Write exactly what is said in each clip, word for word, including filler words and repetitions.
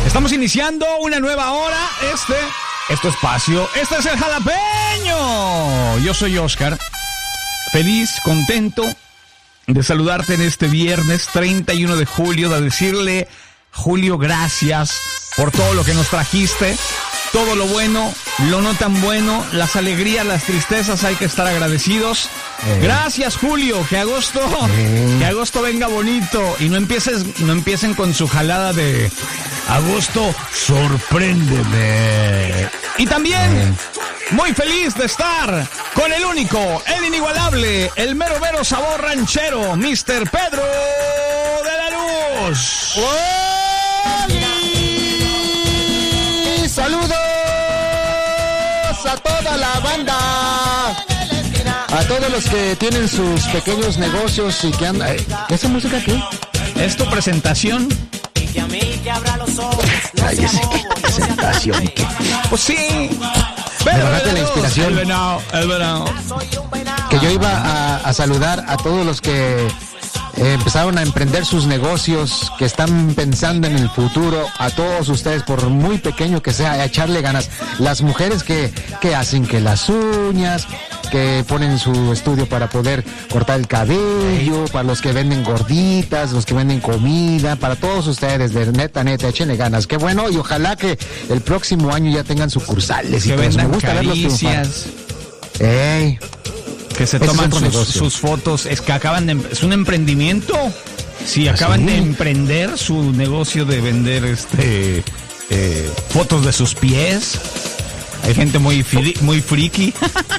Estamos iniciando una nueva hora. Este, este espacio, este es el Jalapeño. Yo soy Oscar. Feliz, contento de saludarte en este viernes treinta y uno de julio, de decirle, Julio, gracias por todo lo que nos trajiste. Todo lo bueno, lo no tan bueno, las alegrías, las tristezas, hay que estar agradecidos. Eh. Gracias, Julio, que agosto, eh. que agosto venga bonito y no empieces, no empiecen con su jalada de agosto, sorpréndeme. Y también eh. muy feliz de estar con el único, el inigualable, el mero mero sabor ranchero, mister Pedro de la Luz. ¡Oli! ¡Saludos a toda la banda! A todos los que tienen sus pequeños negocios y que andan... ¿Esa música qué? ¿Es tu presentación? Ay, ese, ¿qué presentación? ¿Qué? Pues sí. Me bajaste la inspiración. El venado, el venado. Que yo iba a, a saludar a todos los que... Eh, empezaron a emprender sus negocios, que están pensando en el futuro, a todos ustedes, por muy pequeño que sea, a echarle ganas. Las mujeres que, que hacen que las uñas, que ponen su estudio para poder cortar el cabello, para los que venden gorditas, los que venden comida, para todos ustedes, de neta, neta, échenle ganas. Qué bueno, y ojalá que el próximo año ya tengan sucursales. Que y vendan me gusta verlos triunfar. ¡Ey! Que se toman sus, sus fotos, es que acaban de, es un emprendimiento. Sí, acaban ¿Ah, sí? de emprender su negocio de vender este eh, fotos de sus pies. Hay gente muy fri, muy friki.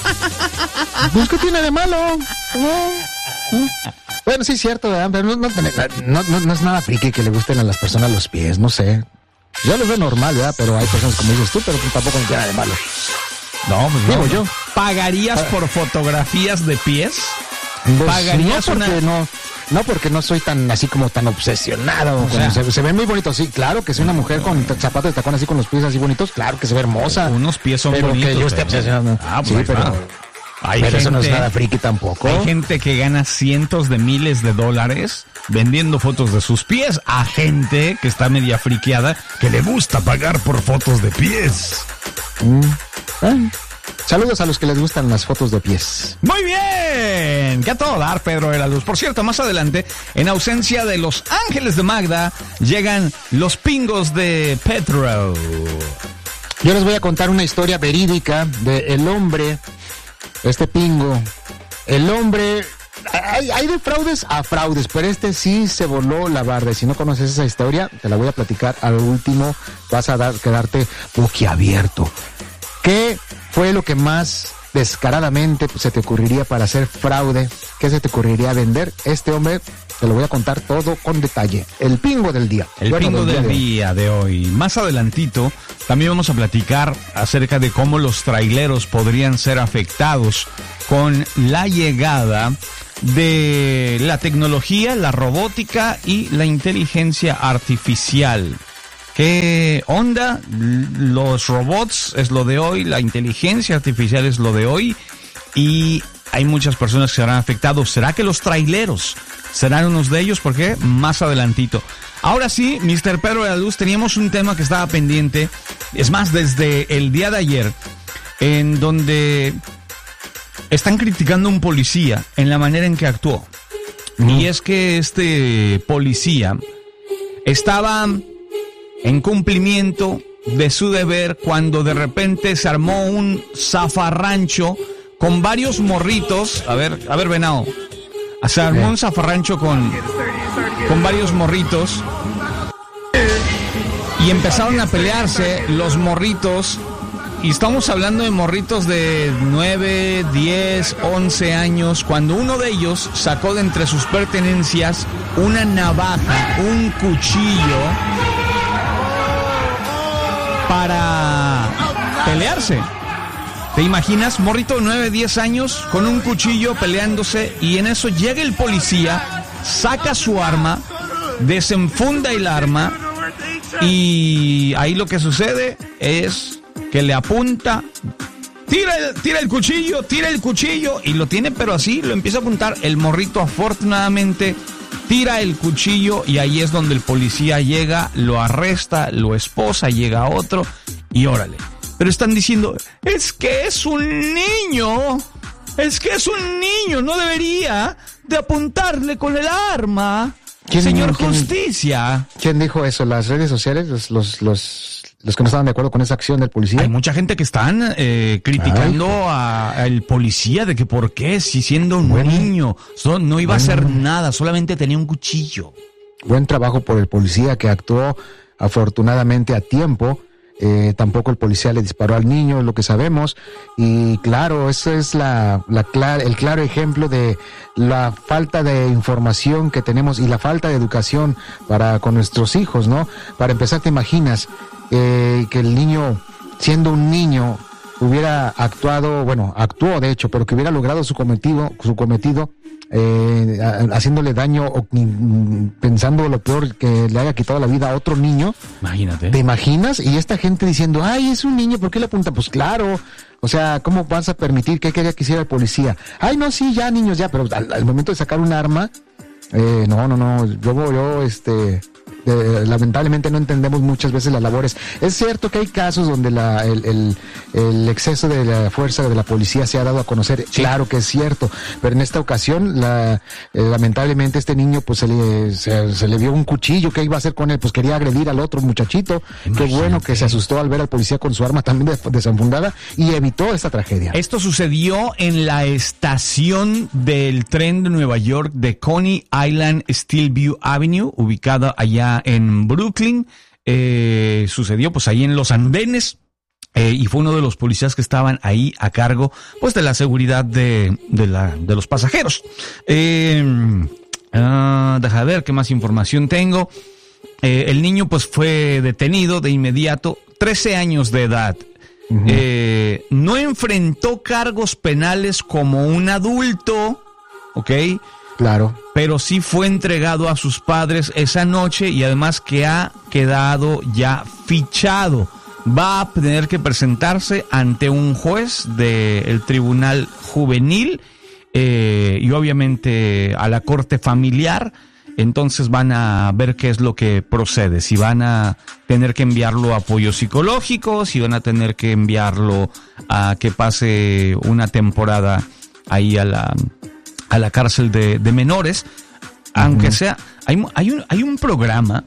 Pues ¿qué tiene de malo? ¿No? ¿No? Bueno, sí es cierto, ¿verdad? Pero no, no, no, no, no es nada friki que le gusten a las personas los pies, no sé. Yo lo veo normal, ¿verdad? Pero hay personas como dices tú, pero tampoco tiene nada de malo. No, pues digo no. yo. ¿Pagarías ah. por fotografías de pies? Pues ¿Pagarías no porque una... no, no porque no soy tan así como tan obsesionado. O sea, se, se ven muy bonitos, sí, claro que si una mujer con zapatos de tacón así con los pies así bonitos, claro que se ve hermosa. Unos pies son pero bonitos. Pero que yo esté obsesionado. Ah, pues sí, pero, claro. Hay pero gente, eso no es nada friki tampoco. Hay gente que gana cientos de miles de dólares vendiendo fotos de sus pies a gente que está media friqueada, que le gusta pagar por fotos de pies. Mm. Ah. Saludos a los que les gustan las fotos de pies. Muy bien, que a todo dar, Pedro de la Luz. Por cierto, más adelante, en ausencia de los Ángeles de Magda, llegan los pingos de Pedro. Yo les voy a contar una historia verídica de el hombre, este pingo. El hombre, hay, hay de fraudes a fraudes, pero este sí se voló la barda. Y si no conoces esa historia, te la voy a platicar al último. Vas a dar, quedarte boquiabierto. ¿Qué fue lo que más descaradamente se te ocurriría para hacer fraude? ¿Qué se te ocurriría vender? Este hombre, te lo voy a contar todo con detalle. El pingo del día. El bueno, pingo del, del día, de, día de hoy. Más adelantito, también vamos a platicar acerca de cómo los traileros podrían ser afectados con la llegada de la tecnología, la robótica y la inteligencia artificial. ¿Qué onda? Los robots es lo de hoy, la inteligencia artificial es lo de hoy y hay muchas personas que serán afectados. ¿Será que los traileros serán unos de ellos? ¿Por qué? Más adelantito. Ahora sí, mister Pedro de la Luz, teníamos un tema que estaba pendiente, es más, desde el día de ayer, en donde están criticando a un policía en la manera en que actuó. Mm. Y es que este policía estaba en cumplimiento de su deber cuando de repente se armó un zafarrancho con varios morritos. A ver, a ver, venado. Se armó un zafarrancho con, con varios morritos y empezaron a pelearse los morritos. Y estamos hablando de morritos de nueve, diez, once años, cuando uno de ellos sacó de entre sus pertenencias una navaja, un cuchillo, para pelearse. ¿Te imaginas? Morrito de nueve, diez años con un cuchillo peleándose, y en eso llega el policía, saca su arma, desenfunda el arma, y ahí lo que sucede es que le apunta, tira el, tira el cuchillo, tira el cuchillo, y lo tiene pero así, lo empieza a apuntar. El morrito afortunadamente tira el cuchillo y ahí es donde el policía llega, lo arresta, lo esposa, llega otro y órale. Pero están diciendo, es que es un niño, es que es un niño, no debería de apuntarle con el arma. Señor ¿quién, Justicia. ¿Quién dijo eso? ¿Las redes sociales? ¿Los, los, los, los que no estaban de acuerdo con esa acción del policía? Hay mucha gente que están eh, criticando al policía de que por qué, si siendo un bueno, niño, so, no iba bueno. a hacer nada, solamente tenía un cuchillo. Buen trabajo por el policía que actuó afortunadamente a tiempo. Eh, tampoco el policía le disparó al niño, es lo que sabemos, y claro, eso es la, la clar, el claro ejemplo de la falta de información que tenemos y la falta de educación para con nuestros hijos, ¿no? Para empezar, te imaginas eh, que el niño, siendo un niño, hubiera actuado, bueno, actuó de hecho, pero que hubiera logrado su cometido, su cometido, eh, haciéndole daño o pensando lo peor, que le haya quitado la vida a otro niño. Imagínate. ¿Te imaginas? Y esta gente diciendo, ay, es un niño, ¿por qué le apunta? Pues claro, o sea, ¿cómo vas a permitir? ¿Qué quería que hiciera el policía? Ay, no, sí, ya niños, ya, pero al, al momento de sacar un arma, eh, no, no, no, yo, yo, este... Eh, lamentablemente no entendemos muchas veces las labores. Es cierto que hay casos donde la, el, el, el exceso de la fuerza de la policía se ha dado a conocer, sí. Claro que es cierto, pero en esta ocasión la, eh, lamentablemente este niño pues se le, se, se le vio un cuchillo. ¿Qué iba a hacer con él? Pues quería agredir al otro muchachito. Imagínate. Qué bueno que se asustó al ver al policía con su arma también desenfundada y evitó esta tragedia. Esto sucedió en la estación del tren de Nueva York de Coney Island Steelview Avenue, ubicada allá en Brooklyn. Eh, sucedió pues ahí en los andenes eh, y fue uno de los policías que estaban ahí a cargo pues de la seguridad de, de, la, de los pasajeros. Eh, uh, deja ver qué más información tengo. Eh, el niño pues fue detenido de inmediato, trece años de edad. Uh-huh. Eh, no enfrentó cargos penales como un adulto, ¿ok? Claro. Pero sí fue entregado a sus padres esa noche y además que ha quedado ya fichado. Va a tener que presentarse ante un juez del Tribunal Juvenil eh, y obviamente a la corte familiar. Entonces van a ver qué es lo que procede. Si van a tener que enviarlo a apoyo psicológico, si van a tener que enviarlo a que pase una temporada ahí a la... a la cárcel de, de menores, aunque uh-huh. sea, hay, hay, un, hay un programa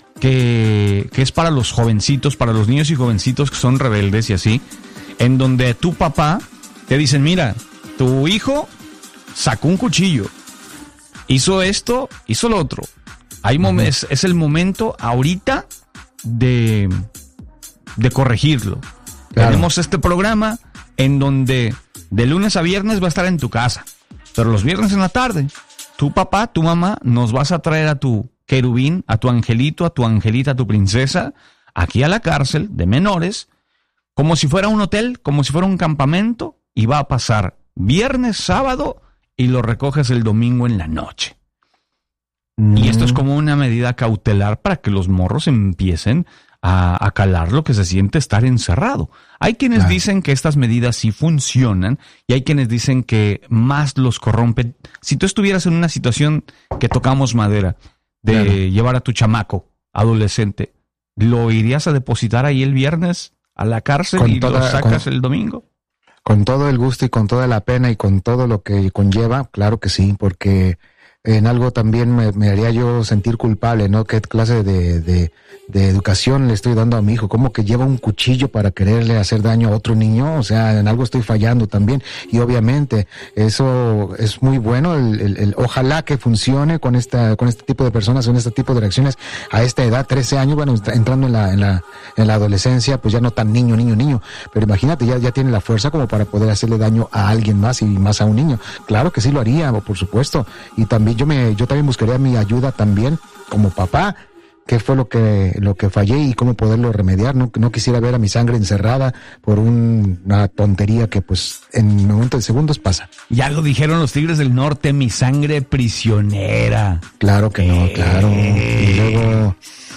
que, que es para los jovencitos, para los niños y jovencitos que son rebeldes y así, en donde tu papá te dicen, mira, tu hijo sacó un cuchillo, hizo esto, hizo lo otro, hay uh-huh. mom- es, es el momento ahorita de, de corregirlo. Claro. Tenemos este programa en donde de lunes a viernes va a estar en tu casa. Pero los viernes en la tarde, tu papá, tu mamá, nos vas a traer a tu querubín, a tu angelito, a tu angelita, a tu princesa, aquí a la cárcel de menores, como si fuera un hotel, como si fuera un campamento, y va a pasar viernes, sábado, y lo recoges el domingo en la noche. Mm. Y esto es como una medida cautelar para que los morros empiecen a, a calar lo que se siente estar encerrado. Hay quienes ah. dicen que estas medidas sí funcionan y hay quienes dicen que más los corrompen. Si tú estuvieras en una situación que tocamos madera de claro. llevar a tu chamaco adolescente, ¿lo irías a depositar ahí el viernes a la cárcel con y toda, lo sacas con, el domingo? Con todo el gusto y con toda la pena y con todo lo que conlleva, claro que sí, porque en algo también me, me haría yo sentir culpable, ¿no? ¿Qué clase de, de, de educación le estoy dando a mi hijo? ¿Cómo que lleva un cuchillo para quererle hacer daño a otro niño? O sea, en algo estoy fallando también. Y obviamente eso es muy bueno. El, el, el, ojalá que funcione con esta, con este tipo de personas, con este tipo de reacciones a esta edad, trece años, bueno, entrando en la, en la, en la adolescencia, pues ya no tan niño, niño, niño. Pero imagínate, ya, ya tiene la fuerza como para poder hacerle daño a alguien más y más a un niño. Claro que sí lo haría, por supuesto. Y también yo me, yo también buscaría mi ayuda también como papá. ¿Qué fue lo que lo que fallé y cómo poderlo remediar? No, no quisiera ver a mi sangre encerrada por un, una tontería que pues en un momento de segundos pasa. Ya lo dijeron los Tigres del Norte, mi sangre prisionera. Claro que no, eh. claro. Y luego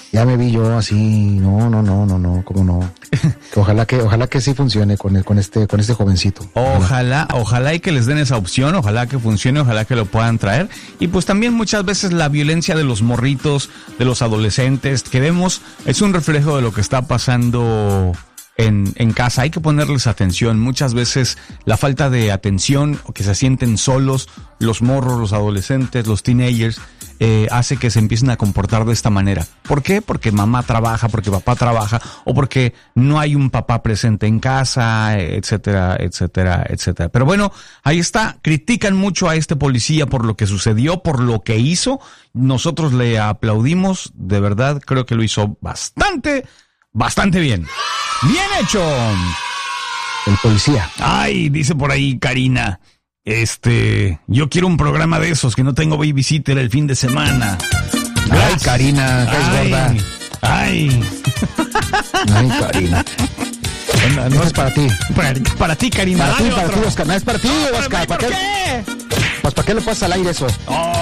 Ya me vi yo así, no, no, no, no, no, cómo no. Que ojalá que, ojalá que sí funcione con el, con este, con este jovencito. Ojalá, ojalá y que les den esa opción, ojalá que funcione, ojalá que lo puedan traer. Y pues también muchas veces la violencia de los morritos, de los adolescentes, que vemos, es un reflejo de lo que está pasando en, en casa. Hay que ponerles atención. Muchas veces la falta de atención, o que se sienten solos, los morros, los adolescentes, los teenagers, Eh, hace que se empiecen a comportar de esta manera. ¿Por qué? Porque mamá trabaja, porque papá trabaja, o porque no hay un papá presente en casa, etcétera, etcétera, etcétera. Pero bueno, ahí está. Critican mucho a este policía por lo que sucedió, por lo que hizo. Nosotros le aplaudimos, de verdad, creo que lo hizo bastante, bastante bien. ¡Bien hecho! El policía. Ay, dice por ahí Karina. Este, yo quiero un programa de esos, que no tengo babysitter el fin de semana. Ay, Karina, que es gorda. Ay. Ay, Karina. No, no es para ti. Para, para ti, Karina. Para ti, para ti, Oscar. No es para ti, no, Oscar. ¿Por ¿Para qué? qué? Pues, ¿para qué le pasas al aire eso? Oh.